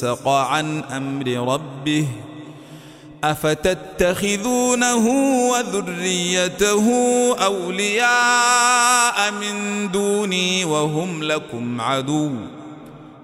فَفَسَقَ عَنْ أَمْرِ رَبِّهِ أَفَتَتَّخِذُونَهُ وَذُرِّيَّتَهُ أَوْلِيَاءَ مِن دُونِي وَهُمْ لَكُمْ عَدُوٌّ